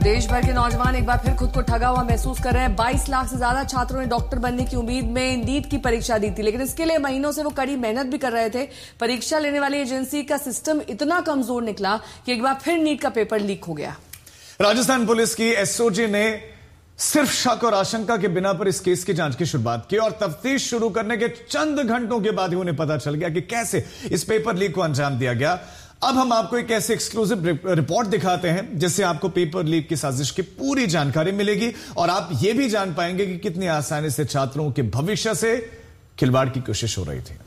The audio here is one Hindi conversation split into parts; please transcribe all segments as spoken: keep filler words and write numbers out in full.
देश भर के नौजवान एक बार फिर खुद को ठगा हुआ महसूस कर रहे हैं। बाईस लाख से ज्यादा छात्रों ने डॉक्टर बनने की उम्मीद में नीट की परीक्षा दी थी, लेकिन इसके लिए महीनों से वो कड़ी मेहनत भी कर रहे थे। परीक्षा लेने वाली एजेंसी का सिस्टम इतना कमजोर निकला कि एक बार फिर नीट का पेपर लीक हो गया। राजस्थान पुलिस की एसओजी ने सिर्फ शक और आशंका के बिना पर इस केस की जांच की शुरुआत की और तफ्तीश शुरू करने के चंद घंटों के बाद ही उन्हें पता चल गया कि कैसे इस पेपर लीक को अंजाम दिया गया। अब हम आपको एक ऐसे एक्सक्लूसिव रिपोर्ट दिखाते हैं जिससे आपको पेपर लीक की साजिश की पूरी जानकारी मिलेगी और आप यह भी जान पाएंगे कि कितनी आसानी से छात्रों के भविष्य से खिलवाड़ की कोशिश हो रही थी।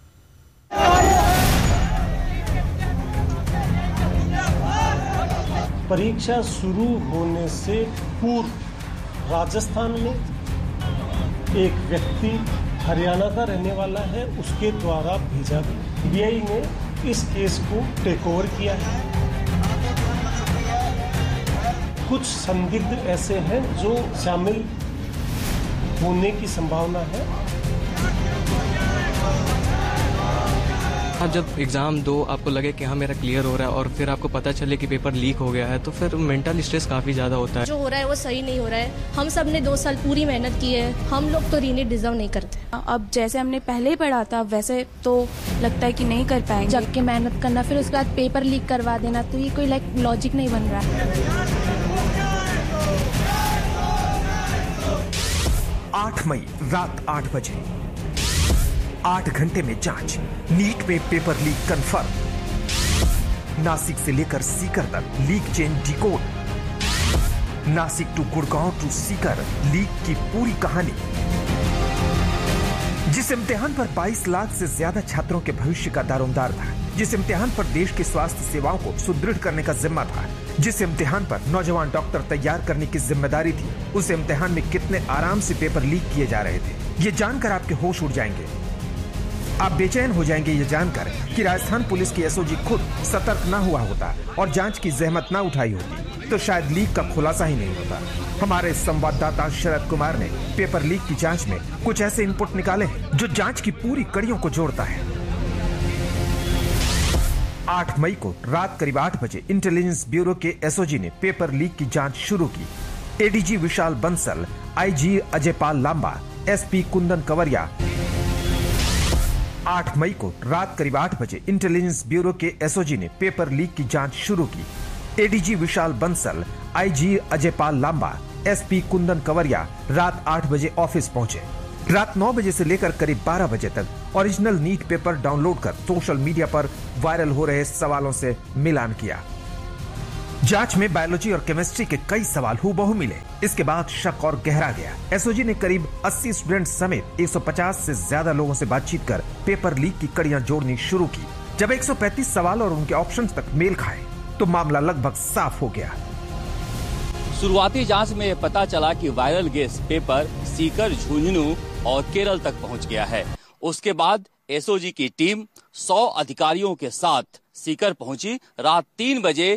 परीक्षा शुरू होने से पूर्व राजस्थान में एक व्यक्ति हरियाणा का रहने वाला है, उसके द्वारा भेजा गया। सीबीआई ने इस केस को टेक ओवर किया है। कुछ संदिग्ध ऐसे हैं जो शामिल होने की संभावना है। आप जब एग्जाम दो, आपको लगे कि हाँ मेरा क्लियर हो रहा है और फिर आपको पता चले कि पेपर लीक हो गया है, तो फिर मेंटल स्ट्रेस काफी ज्यादा होता है। जो हो रहा है वो सही नहीं हो रहा है। हम सब ने दो साल पूरी मेहनत की है, हम लोग तो रीनीट डिजर्व नहीं करते। अब जैसे हमने पहले ही पढ़ा था वैसे तो लगता है कि नहीं कर पाएंगे। जब के मेहनत करना फिर उसके बाद पेपर लीक करवा देना, तो ये कोई लाइक लॉजिक नहीं बन रहा है। आठ मई रात आठ बजे आठ घंटे में जांच, नीट में पेपर लीक कंफर्म। नासिक से लेकर सीकर तक leak chain decode. Nashik to Gurgaon to Sikar leak की पूरी कहानी। जिस इम्तिहान पर बाईस लाख से ज्यादा छात्रों के भविष्य का दारोमदार था, जिस इम्तिहान पर देश की स्वास्थ्य सेवाओं को सुदृढ़ करने का जिम्मा था, जिस इम्तिहान पर नौजवान डॉक्टर तैयार करने की जिम्मेदारी थी, उस इम्तिहान में कितने आराम से पेपर लीक किए जा रहे थे, ये जानकर आपके होश उड़ जाएंगे। आप बेचैन हो जाएंगे ये जानकर कि राजस्थान पुलिस की एसओजी खुद सतर्क न हुआ होता और जांच की जहमत न उठाई होती तो शायद लीक का खुलासा ही नहीं होता। हमारे संवाददाता शरद कुमार ने पेपर लीक की जांच में कुछ ऐसे इनपुट निकाले हैं जो जांच की पूरी कड़ियों को जोड़ता है। आठ मई को रात करीब आठ बजे इंटेलिजेंस ब्यूरो के एसओजी ने पेपर लीक की जांच शुरू की। एडीजी विशाल बंसल, आईजी अजयपाल लांबा, एसपी कुंदन कंवरिया। आठ मई को रात करीब आठ बजे इंटेलिजेंस ब्यूरो के एसओजी ने पेपर लीक की जांच शुरू की। एडीजी विशाल बंसल, आईजी अजयपाल लांबा, एसपी कुंदन कंवरिया रात आठ बजे ऑफिस पहुंचे। रात नौ बजे से लेकर करीब बारह बजे तक ओरिजिनल नीट पेपर डाउनलोड कर सोशल मीडिया पर वायरल हो रहे सवालों से मिलान किया। जांच में बायोलॉजी और केमिस्ट्री के कई सवाल हूबहू मिले। इसके बाद शक और गहरा गया। एसओजी ने करीब अस्सी स्टूडेंट समेत एक सौ पचास से ज्यादा लोगों से बातचीत कर पेपर लीक की कड़ियां जोड़नी शुरू की। जब एक सौ पैंतीस सवाल और उनके ऑप्शंस तक मेल खाए तो मामला लगभग साफ हो गया। शुरुआती जांच में पता चला कि viral gas paper Sikar, Jhunjhunu और केरल तक पहुंच गया है। उसके बाद एसओजी की टीम सौ अधिकारियों के साथ सीकर पहुंची। रात तीन बजे